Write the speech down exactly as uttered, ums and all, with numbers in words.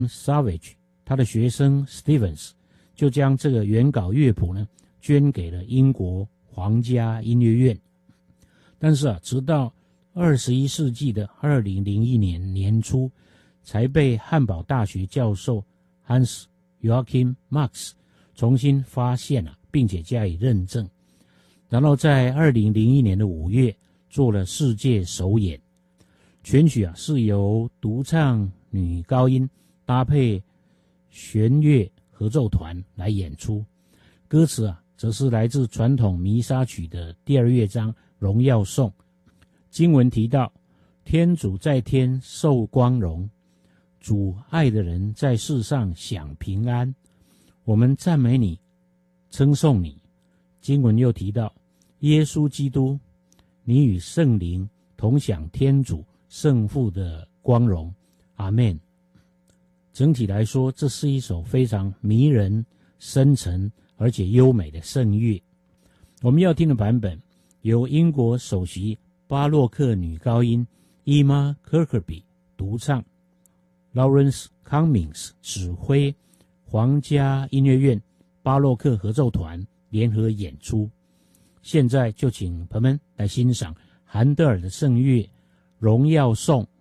Savage 他的学生 Stevens 就将这个原稿乐谱呢捐给了英国皇家音乐院。但是啊，直到二十一世纪的二零零一年年初，才被汉堡大学教授 Hans Joachim Marx 重新发现了、啊，并且加以认证。然后在二零零一年的五月做了世界首演。全曲啊是由独唱女高音搭配弦乐合奏团来演出，歌词啊则是来自传统弥撒曲的第二乐章荣耀颂。经文提到，天主在天受光荣，主爱的人在世上享平安，我们赞美你，称颂你。经文又提到，耶稣基督，你与圣灵同享天主圣父的光荣，阿们。整体来说，这是一首非常迷人、深沉而且优美的圣乐。我们要听的版本由英国首席巴洛克女高音 Emma Kirkby 独唱， Lawrence Cummings 指挥，皇家音乐院巴洛克合奏团联合演出。现在就请朋友们来欣赏韩德尔的圣乐荣耀颂